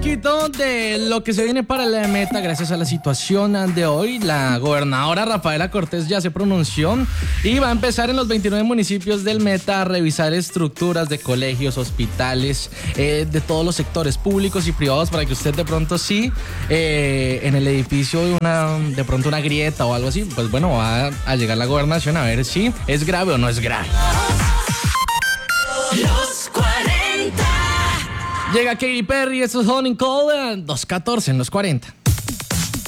poquito de lo que se viene para la Meta gracias a la situación de hoy. La gobernadora Rafaela Cortés ya se pronunció y va a empezar en los 29 municipios del Meta a revisar estructuras de colegios, hospitales, de todos los sectores públicos y privados para que usted de pronto en el edificio de pronto una grieta o algo así, pues bueno, va a llegar la gobernación a ver si es grave o no es grave. Los 40. Llega Katy Perry, esto es Honey Cold, 2:14 en los 40.